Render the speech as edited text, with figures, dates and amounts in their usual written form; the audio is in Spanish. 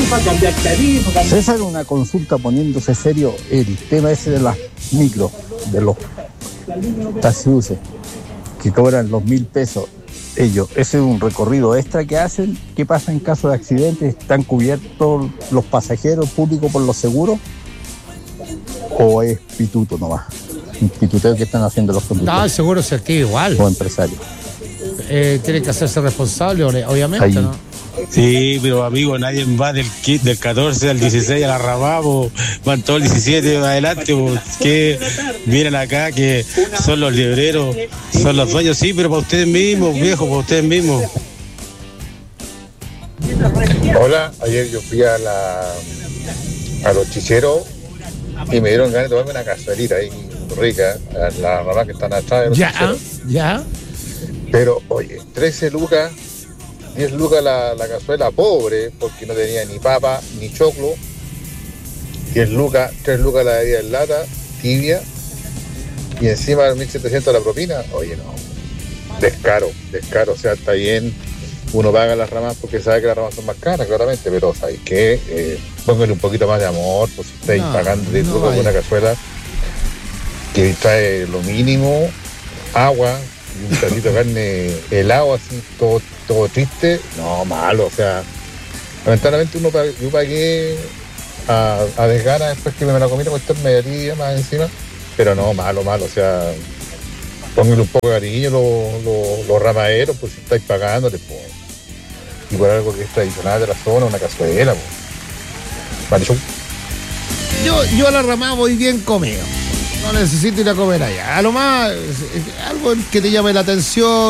César, una consulta poniéndose serio, el tema ese de las micros, de los taxibuses, que cobran los 1.000 pesos. Ellos, ese es un recorrido extra que hacen. ¿Qué pasa en caso de accidentes? ¿Están cubiertos los pasajeros públicos por los seguros? ¿O es pituto nomás? Un pituteo que están haciendo los conductores. No, el seguro se activa igual. O empresarios. Tienen que hacerse responsables, obviamente, ahí, ¿no? Sí, pero amigo, nadie va del 14 al 16 a la Ramabo, van todos el 17 adelante, que miren acá que son los libreros, son los dueños, sí, pero para ustedes mismos, viejo, para ustedes mismos. Hola, ayer yo fui a los chicheros y me dieron ganas de tomarme una cazuelita ahí rica, las ramas que están atrás de los chicheros. Ya. Pero, oye, 13 lucas, 10 lucas la cazuela pobre, porque no tenía ni papa ni choclo. 10 lucas, 3 lucas la bebida en lata, tibia. Y encima 1.700 la propina. Oye, no. Descaro. O sea, está bien. Uno paga las ramas porque sabe que las ramas son más caras, claramente. Pero, ¿sabes qué? Póngale un poquito más de amor, pues si estáis pagando 10 lucas por una cazuela que trae lo mínimo, agua, un platito de carne helado, así, todo triste, no, malo, o sea, lamentablemente yo pagué a desgana después que me la comí, cuesta media tibia más encima, pero no, malo, o sea, pónganle un poco de cariño los ramaderos, pues si estáis pagándole, pues, y por algo que es tradicional de la zona, una cazuela, pues. Vale, Yo a la Ramada voy bien comido. No necesito ir a comer allá. A lo más, algo que te llame la atención.